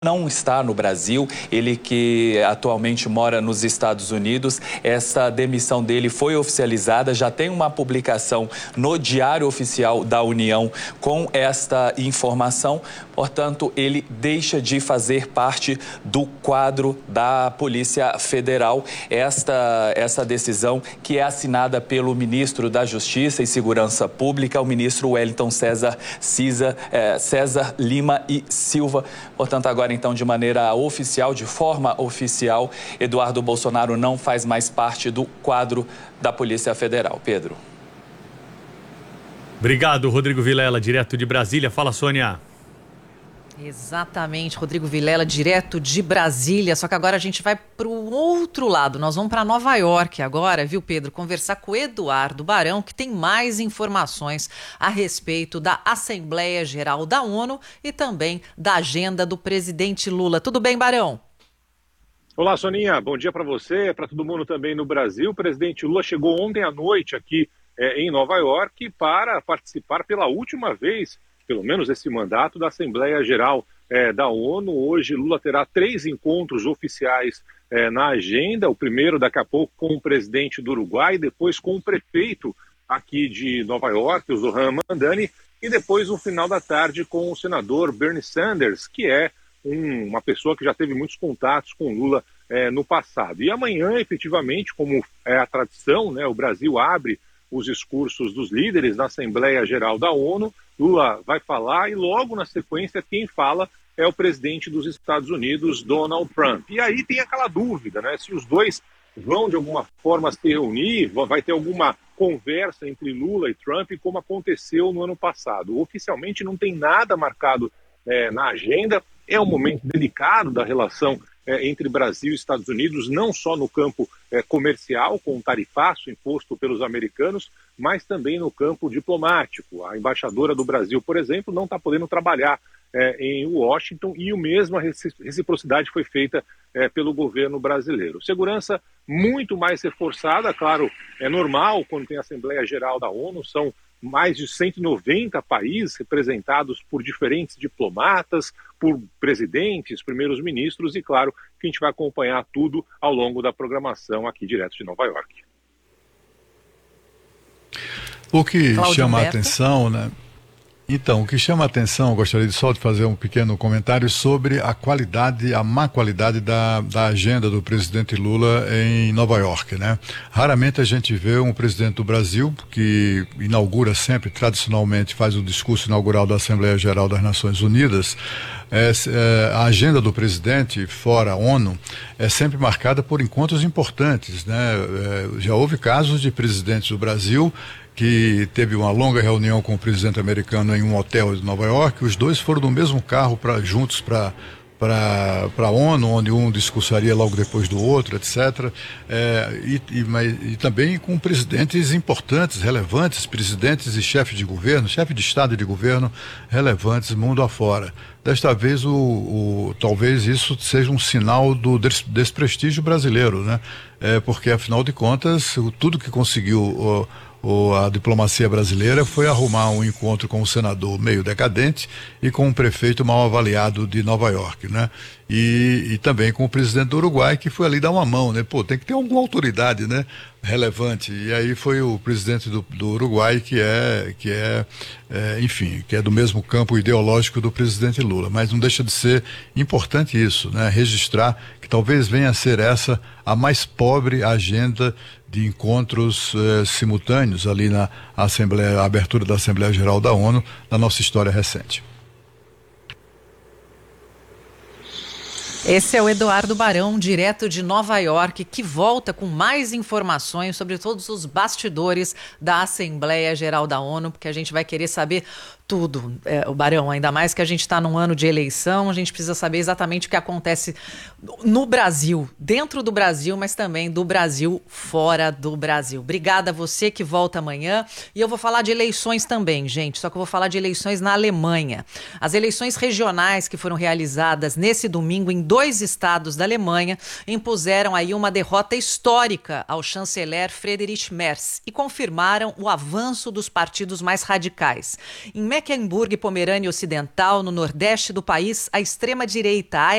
não está no Brasil, ele que atualmente mora nos Estados Unidos. Essa demissão dele foi oficializada, já tem uma publicação no Diário Oficial da União com esta informação. Portanto, ele deixa de fazer parte do quadro da Polícia Federal. Essa decisão que é assinada pelo ministro da Justiça e Segurança Pública, o ministro Wellington César Lima e Silva. Portanto, agora então, de maneira oficial, de forma oficial, Eduardo Bolsonaro não faz mais parte do quadro da Polícia Federal. Pedro. Obrigado, Rodrigo Vilela, direto de Brasília. Fala, Sônia. Exatamente, Rodrigo Vilela, direto de Brasília, só que agora a gente vai para o outro lado, nós vamos para Nova York agora, viu, Pedro? Conversar com o Eduardo Barão, que tem mais informações a respeito da Assembleia Geral da ONU e também da agenda do presidente Lula. Tudo bem, Barão? Olá, Soninha, bom dia para você, para todo mundo também no Brasil. O presidente Lula chegou ontem à noite aqui em Nova York para participar pela última vez, pelo menos esse mandato, da Assembleia Geral da ONU. Hoje Lula terá 3 encontros oficiais na agenda, o primeiro daqui a pouco com o presidente do Uruguai, depois com o prefeito aqui de Nova York, o Zoran Mandani, e depois no final da tarde com o senador Bernie Sanders, que é uma pessoa que já teve muitos contatos com Lula no passado. E amanhã, efetivamente, como é a tradição, né, o Brasil abre os discursos dos líderes na Assembleia Geral da ONU. Lula vai falar e logo na sequência quem fala é o presidente dos Estados Unidos, Donald Trump. E aí tem aquela dúvida, né, se os dois vão de alguma forma se reunir, vai ter alguma conversa entre Lula e Trump, como aconteceu no ano passado. Oficialmente não tem nada marcado na agenda, é um momento delicado da relação entre Brasil e Estados Unidos, não só no campo comercial, com o tarifaço imposto pelos americanos, mas também no campo diplomático. A embaixadora do Brasil, por exemplo, não está podendo trabalhar em Washington, e a mesma reciprocidade foi feita pelo governo brasileiro. Segurança muito mais reforçada, claro, é normal quando tem a Assembleia Geral da ONU, são mais de 190 países representados por diferentes diplomatas, por presidentes, primeiros ministros, e claro que a gente vai acompanhar tudo ao longo da programação aqui direto de Nova York. O que Cláudio chama a Humberto. atenção, né? Então, o que chama a atenção, eu gostaria de só de fazer um pequeno comentário sobre a qualidade, a má qualidade da agenda do presidente Lula em Nova York, né? Raramente a gente vê um presidente do Brasil que inaugura sempre, tradicionalmente, faz o discurso inaugural da Assembleia Geral das Nações Unidas. A agenda do presidente, fora a ONU, é sempre marcada por encontros importantes, né? Já houve casos de presidentes do Brasil que teve uma longa reunião com o presidente americano em um hotel de Nova York. Os dois foram no mesmo carro juntos para a ONU, onde um discursaria logo depois do outro, etc. E também com presidentes importantes, relevantes, presidentes e chefes de governo, chefe de Estado e de governo relevantes mundo afora. Desta vez, talvez isso seja um sinal do desprestígio brasileiro, né? Porque, afinal de contas, tudo que conseguiu a diplomacia brasileira foi arrumar um encontro com o senador meio decadente e com o prefeito mal avaliado de Nova York, né? E também com o presidente do Uruguai, que foi ali dar uma mão, né? Pô, tem que ter alguma autoridade, né, relevante. E aí foi o presidente do Uruguai que é do mesmo campo ideológico do presidente Lula. Mas não deixa de ser importante isso, né? Registrar que talvez venha a ser essa a mais pobre agenda de encontros simultâneos ali na a abertura da Assembleia Geral da ONU na nossa história recente. Esse é o Eduardo Barão, direto de Nova York, que volta com mais informações sobre todos os bastidores da Assembleia Geral da ONU, porque a gente vai querer saber tudo, o Barão, ainda mais que a gente está num ano de eleição, a gente precisa saber exatamente o que acontece no Brasil, dentro do Brasil, mas também do Brasil, fora do Brasil. Obrigada a você que volta amanhã, e eu vou falar de eleições também, gente, só que eu vou falar de eleições na Alemanha. As eleições regionais que foram realizadas nesse domingo em 2 estados da Alemanha impuseram aí uma derrota histórica ao chanceler Friedrich Merz e confirmaram o avanço dos partidos mais radicais. Em Mecklenburg e Pomerânia Ocidental, no nordeste do país, a extrema-direita